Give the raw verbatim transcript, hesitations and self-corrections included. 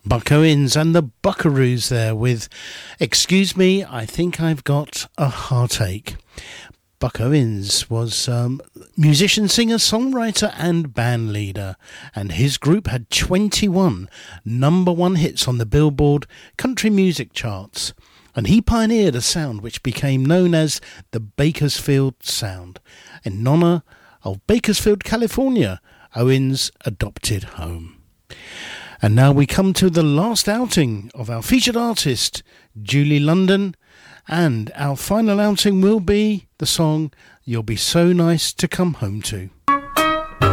Buck Owens and the Buckaroos there with Excuse Me, I Think I've Got a Heartache. Buck Owens was um, musician, singer, songwriter and band leader, and his group had twenty-one number one hits on the Billboard country music charts, and he pioneered a sound which became known as the Bakersfield Sound, in honour of Bakersfield, California, Owens' adopted home. And now we come to the last outing of our featured artist, Julie London, and our final outing will be the song You'll Be So Nice to Come Home To.